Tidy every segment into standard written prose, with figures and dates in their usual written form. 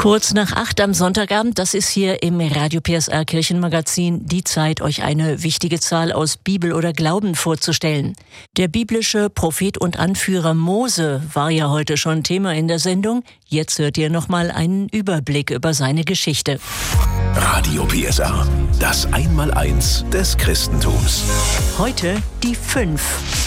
Kurz nach 8 am Sonntagabend, das ist hier im Radio PSR Kirchenmagazin die Zeit, euch eine wichtige Zahl aus Bibel oder Glauben vorzustellen. Der biblische Prophet und Anführer Mose war ja heute schon Thema in der Sendung. Jetzt hört ihr nochmal einen Überblick über seine Geschichte. Radio PSR, das Einmaleins des Christentums. Heute die 5.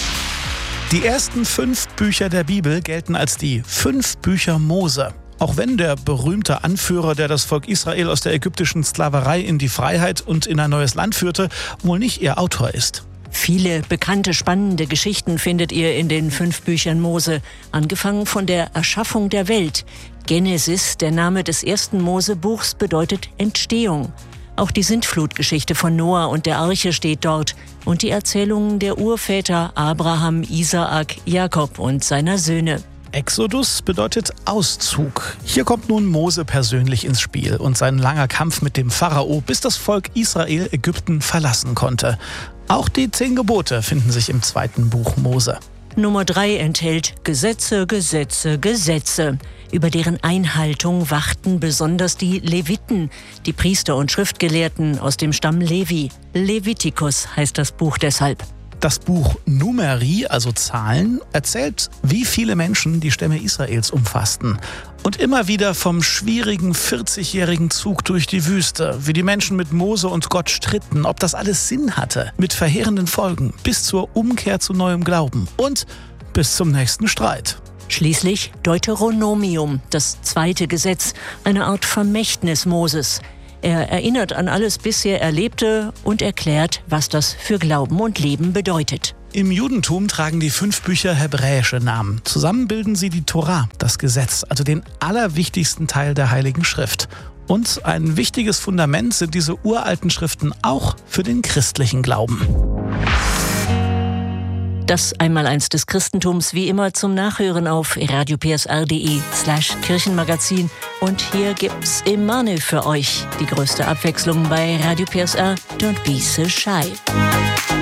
Die ersten 5 Bücher der Bibel gelten als die 5 Bücher Mose. Auch wenn der berühmte Anführer, der das Volk Israel aus der ägyptischen Sklaverei in die Freiheit und in ein neues Land führte, wohl nicht ihr Autor ist. Viele bekannte, spannende Geschichten findet ihr in den 5 Büchern Mose. Angefangen von der Erschaffung der Welt. Genesis, der Name des ersten Mosebuchs, bedeutet Entstehung. Auch die Sintflutgeschichte von Noah und der Arche steht dort. Und die Erzählungen der Urväter Abraham, Isaak, Jakob und seiner Söhne. Exodus bedeutet Auszug. Hier kommt nun Mose persönlich ins Spiel und sein langer Kampf mit dem Pharao, bis das Volk Israel Ägypten verlassen konnte. Auch die 10 Gebote finden sich im 2. Buch Mose. Nummer 3 enthält Gesetze, Gesetze, Gesetze. Über deren Einhaltung wachten besonders die Leviten, die Priester und Schriftgelehrten aus dem Stamm Levi. Levitikus heißt das Buch deshalb. Das Buch Numeri, also Zahlen, erzählt, wie viele Menschen die Stämme Israels umfassten. Und immer wieder vom schwierigen 40-jährigen Zug durch die Wüste, wie die Menschen mit Mose und Gott stritten, ob das alles Sinn hatte, mit verheerenden Folgen, bis zur Umkehr zu neuem Glauben und bis zum nächsten Streit. Schließlich Deuteronomium, das 2. Gesetz, eine Art Vermächtnis Moses. Er erinnert an alles bisher Erlebte und erklärt, was das für Glauben und Leben bedeutet. Im Judentum tragen die 5 Bücher hebräische Namen. Zusammen bilden sie die Tora, das Gesetz, also den allerwichtigsten Teil der Heiligen Schrift. Und ein wichtiges Fundament sind diese uralten Schriften auch für den christlichen Glauben. Das Einmaleins des Christentums wie immer zum Nachhören auf radiopsr.de/Kirchenmagazin. Und hier gibt's Imane für euch. Die größte Abwechslung bei Radio PSR. Don't be so shy.